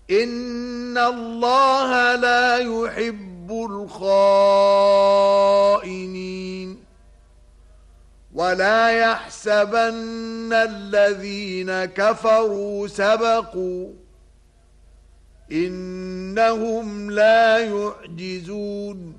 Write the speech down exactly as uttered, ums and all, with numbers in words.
إن الله لا يحب الخائنين ولا يحسبن الذين كفروا سبقوا إنهم لا يعجزون